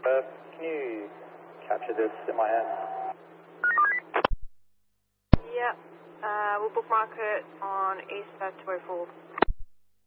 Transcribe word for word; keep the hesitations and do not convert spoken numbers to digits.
Perth, can you capture this in my hand? Yep. Uh, we'll bookmark it on East Perth two oh four.